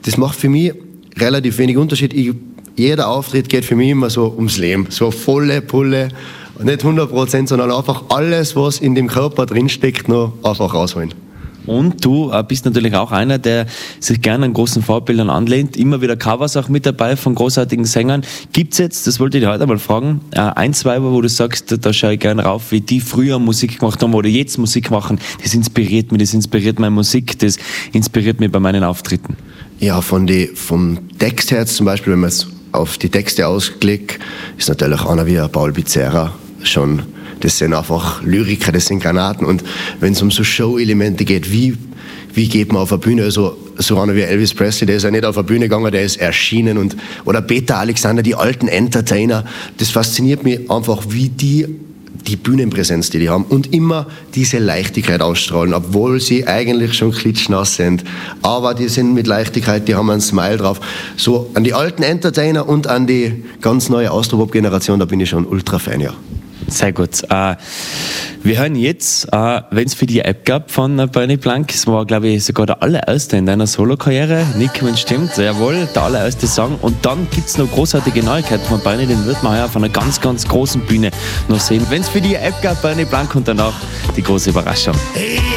das macht für mich relativ wenig Unterschied. Jeder Auftritt geht für mich immer so ums Leben. So volle Pulle. Nicht 100%, sondern einfach alles, was in dem Körper drinsteckt, noch einfach rausholen. Und du bist natürlich auch einer, der sich gerne an großen Vorbildern anlehnt. Immer wieder Covers auch mit dabei von großartigen Sängern. Gibt's jetzt, das wollte ich dir heute mal fragen, ein, zwei, wo du sagst, da schaue ich gerne rauf, wie die früher Musik gemacht haben oder jetzt Musik machen. Das inspiriert mich, das inspiriert meine Musik, das inspiriert mich bei meinen Auftritten. Ja, vom Text her zum Beispiel, wenn man es auf die Texte ausklickt, ist natürlich einer wie Paul Becerra schon. Das sind einfach Lyriker, das sind Granaten. Und wenn es um so Show-Elemente geht, wie geht man auf eine Bühne, also so einer wie Elvis Presley, der ist ja nicht auf eine Bühne gegangen, der ist erschienen. Oder Peter Alexander, die alten Entertainer, das fasziniert mich einfach, wie die Bühnenpräsenz, die haben und immer diese Leichtigkeit ausstrahlen, obwohl sie eigentlich schon klitschnass sind. Aber die sind mit Leichtigkeit, die haben einen Smile drauf. So an die alten Entertainer und an die ganz neue Austropop-Generation, da bin ich schon ultra Fan, ja. Sehr gut. Wir hören jetzt, wenn es für die App gab von Bernie Blank, es war, glaube ich, sogar der allererste in deiner Solo-Karriere. Nick, wenn es stimmt, jawohl, der allererste Song. Und dann gibt es noch großartige Neuigkeiten von Bernie, den wird man ja auf einer ganz, ganz großen Bühne noch sehen. Wenn es für die App gab, Bernie Blank und danach die große Überraschung. Hey.